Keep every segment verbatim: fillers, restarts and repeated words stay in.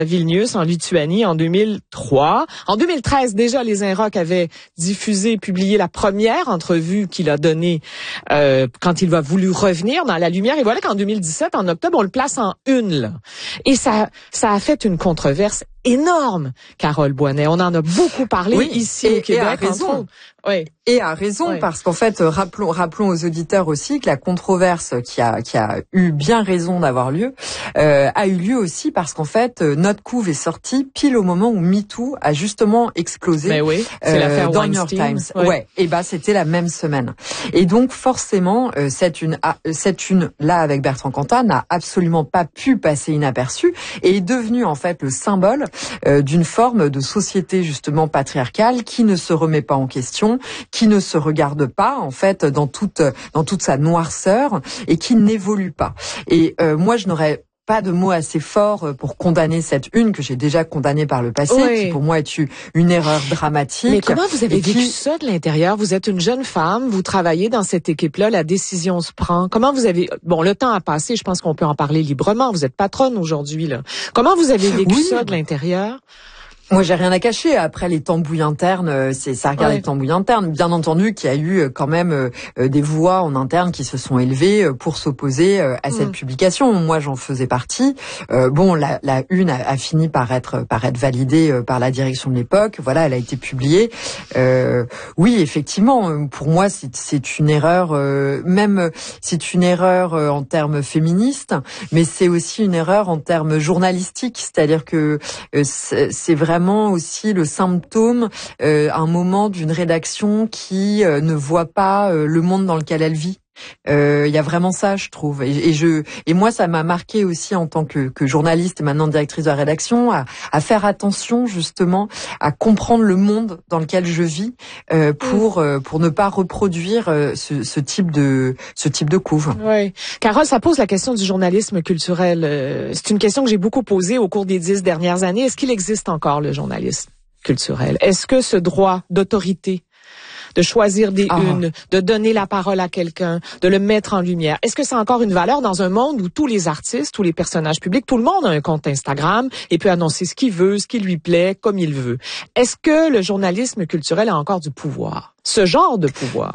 Vilnius, en Lituanie, en deux mille trois. En deux mille treize, déjà, les Inrocks avaient diffusé, publié la première entrevue qu'il a donnée euh, quand il a voulu revenir dans la lumière. Et voilà qu'en deux mille dix-sept, en octobre, on le place en une. Là. Et ça, ça a fait une controverse énorme, Carole Boinet. On en a beaucoup parlé oui, ici et, au Québec. Et à raison. Oui. Et à raison, oui. Parce qu'en fait, rappelons, rappelons aux auditeurs aussi que la controverse qui a, qui a eu bien raison d'avoir lieu, euh, a eu lieu aussi parce qu'en fait, notre couve est sortie pile au moment où MeToo a justement explosé. Mais oui, c'est euh, l'affaire dans Weinstein. New York Times. Oui. Ouais. Et bah, c'était la même semaine. Et donc, forcément, euh, cette une, ah, cette une là avec Bertrand Cantat n'a absolument pas pu passer inaperçue et est devenue en fait le symbole euh, d'une forme de société justement patriarcale qui ne se remet pas en question, qui ne se regarde pas en fait dans toute dans toute sa noirceur et qui n'évolue pas. Et euh, moi je n'aurais pas de mots assez forts pour condamner cette une que j'ai déjà condamnée par le passé, oui. Qui pour moi est une erreur dramatique. Mais comment vous avez vécu qui... ça de l'intérieur? Vous êtes une jeune femme, vous travaillez dans cette équipe-là, la décision se prend. Comment vous avez... Bon, le temps a passé, je pense qu'on peut en parler librement. Vous êtes patronne aujourd'hui, là. Comment vous avez vécu oui. ça de l'intérieur? Moi, j'ai rien à cacher. Après les tambouilles internes, c'est ça regarde ouais. les tambouilles internes. Bien entendu qu'il y a eu quand même euh, des voix en interne qui se sont élevées pour s'opposer euh, à cette mmh. publication. Moi, j'en faisais partie. Euh, bon, la, la une a, a fini par être par être validée euh, par la direction de l'époque. Voilà, elle a été publiée. Euh, oui, effectivement, pour moi, c'est, c'est une erreur. Euh, même c'est une erreur euh, en termes féministes, mais c'est aussi une erreur en termes journalistiques. C'est-à-dire que euh, c'est, c'est vraiment aussi le symptôme euh, un moment d'une rédaction qui euh, ne voit pas euh, le monde dans lequel elle vit. Il euh, y a vraiment ça, je trouve, et, et je et moi ça m'a marqué aussi en tant que, que journaliste et maintenant directrice de la rédaction à, à faire attention justement à comprendre le monde dans lequel je vis euh, pour euh, pour ne pas reproduire euh, ce, ce type de ce type de couve. Oui, Carole, ça pose la question du journalisme culturel. Euh, c'est une question que j'ai beaucoup posée au cours des dix dernières années. Est-ce qu'il existe encore le journalisme culturel? Est-ce que ce droit d'autorité de choisir des ah. unes, de donner la parole à quelqu'un, de le mettre en lumière. Est-ce que c'est encore une valeur dans un monde où tous les artistes, tous les personnages publics, tout le monde a un compte Instagram et peut annoncer ce qu'il veut, ce qui lui plaît, comme il veut? Est-ce que le journalisme culturel a encore du pouvoir? Ce genre de pouvoir?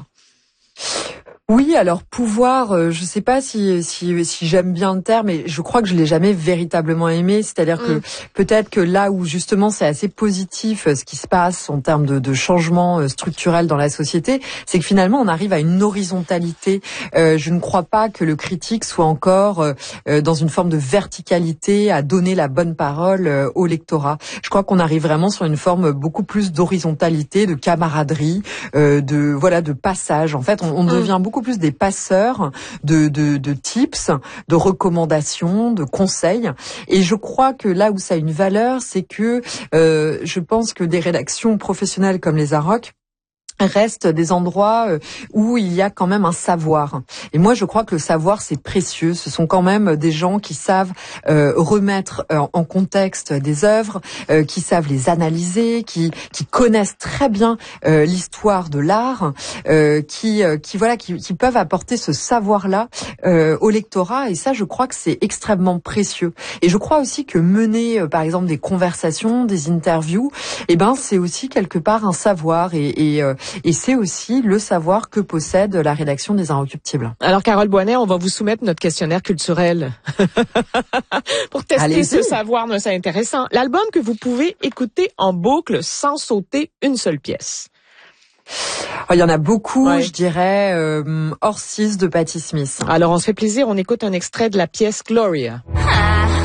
Oui, alors pouvoir, euh, je sais pas si si si j'aime bien le terme, mais je crois que je l'ai jamais véritablement aimé. C'est-à-dire mmh. que peut-être que là où justement c'est assez positif ce qui se passe en termes de, de changement structurel dans la société, c'est que finalement on arrive à une horizontalité. Euh, je ne crois pas que le critique soit encore euh, dans une forme de verticalité à donner la bonne parole euh, au lectorat. Je crois qu'on arrive vraiment sur une forme beaucoup plus d'horizontalité, de camaraderie, euh, de voilà, de passage. En fait, on, on devient mmh. beaucoup plus des passeurs de, de, de tips, de recommandations, de conseils. Et je crois que là où ça a une valeur, c'est que euh, je pense que des rédactions professionnelles comme les Inrocks restent des endroits où il y a quand même un savoir. Et moi, je crois que le savoir, c'est précieux. Ce sont quand même des gens qui savent euh, remettre euh, en contexte des œuvres, euh, qui savent les analyser, qui qui connaissent très bien euh, l'histoire de l'art, euh, qui euh, qui voilà, qui, qui peuvent apporter ce savoir-là euh, au lectorat. Et ça, je crois que c'est extrêmement précieux. Et je crois aussi que mener, euh, par exemple, des conversations, des interviews, eh ben, c'est aussi quelque part un savoir et, et euh, Et c'est aussi le savoir que possède la rédaction des Inrecuptibles. Alors, Carole Boinet, on va vous soumettre notre questionnaire culturel pour tester Allez-y. ce savoir. C'est intéressant. L'album que vous pouvez écouter en boucle sans sauter une seule pièce. Oh, il y en a beaucoup, ouais. je dirais euh, Horses de Patti Smith. Alors, on se fait plaisir, on écoute un extrait de la pièce Gloria.